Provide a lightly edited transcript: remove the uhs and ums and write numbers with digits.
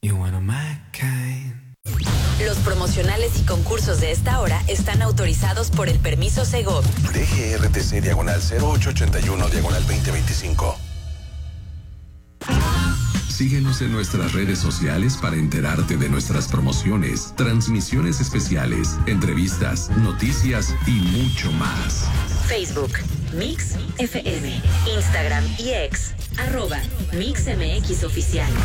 Los promocionales y concursos de esta hora están autorizados por el permiso Segov. DGRTC /0881/2025. Síguenos en nuestras redes sociales para enterarte de nuestras promociones, transmisiones especiales, entrevistas, noticias y mucho más. Facebook, Mix FM, Instagram y X, @MixMX Oficial.